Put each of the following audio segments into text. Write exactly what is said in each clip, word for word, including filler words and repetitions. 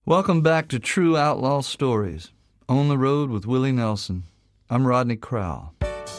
Welcome back to True Outlaw Stories, On the Road with Willie Nelson. I'm Rodney Crowell.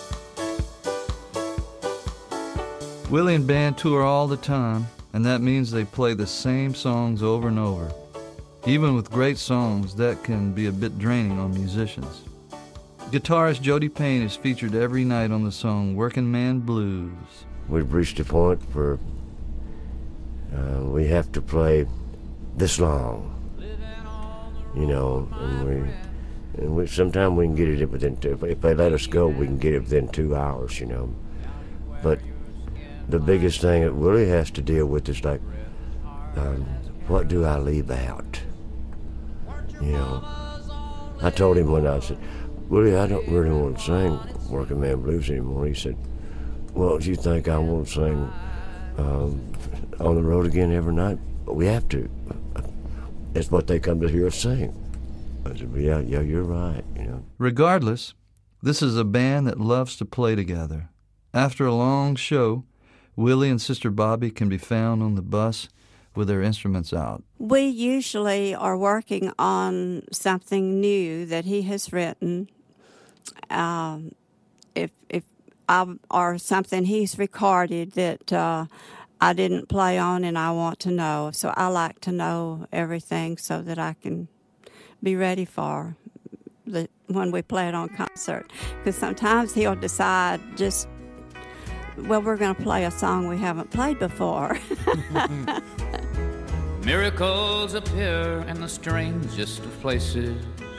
Willie and band tour all the time, and that means they play the same songs over and over. Even with great songs, that can be a bit draining on musicians. Guitarist Jody Payne is featured every night on the song Working Man Blues. We've reached a point where uh, we have to play this long. You know, and we, and we sometimes we can get it within two, if they let us go, we can get it within two hours, you know. But the biggest thing that Willie has to deal with is like, um, what do I leave out? You know, I told him when I said, Willie, I don't really want to sing Working Man Blues anymore. He said, well, do you think I want to sing um, On the Road Again every night? We have to. It's what they come to hear us sing. I said, yeah, yeah, you're right, you know. Regardless, this is a band that loves to play together. After a long show, Willie and Sister Bobby can be found on the bus with their instruments out. We usually are working on something new that he has written, um, if if I, or something he's recorded that uh, I didn't play on and I want to know. So I like to know everything so that I can be ready for the, when we play it on concert. Because sometimes he'll decide just, well, we're going to play a song we haven't played before. Miracles appear in the strangest of places.